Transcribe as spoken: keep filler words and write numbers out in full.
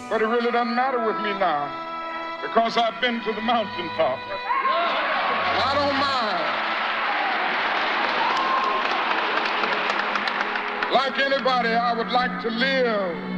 But it really doesn't matter with me now because I've been to the mountaintop. I don't mind. Like anybody, I would like to live